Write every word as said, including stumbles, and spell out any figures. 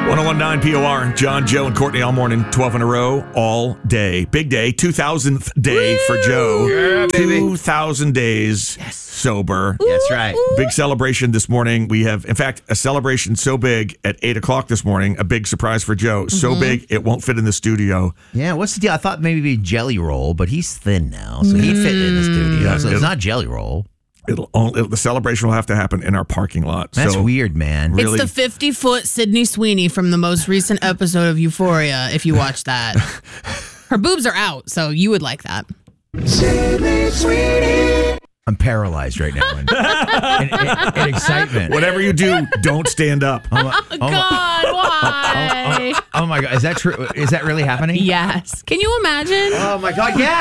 one oh one point nine P O R, John, Joe, and Courtney all morning, twelve in a row, all day. Big day, two thousandth day Woo! For Joe. Yeah, baby. two thousand days yes. sober. That's right. Big celebration this morning. We have, in fact, a celebration so big at eight o'clock this morning, a big surprise for Joe. So mm-hmm. big, it won't fit in the studio. Yeah, what's the deal? I thought maybe it'd be Jelly Roll, but he's thin now, so he'd fit in the studio. Yeah, so it's not Jelly Roll. It'll, it'll the celebration will have to happen in our parking lot. That's so, weird, man. Really, it's the fifty-foot Sydney Sweeney from the most recent episode of Euphoria, if you watch that. Her boobs are out, so you would like that. Sydney Sweeney. I'm paralyzed right now in, in, in, in excitement. Whatever you do, don't stand up. Oh, my, oh God, my, why? Oh, oh, oh, oh my God, is that true? Is that really happening? Yes. Can you imagine? Oh my God, yeah.